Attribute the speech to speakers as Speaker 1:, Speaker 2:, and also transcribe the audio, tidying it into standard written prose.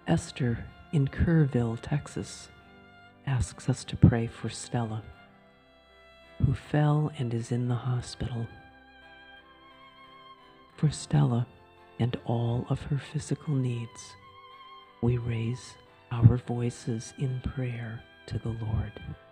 Speaker 1: Esther in Kerrville, Texas, asks us to pray for Stella, who fell and is in the hospital. For Stella and all of her physical needs, we raise our voices in prayer to the Lord.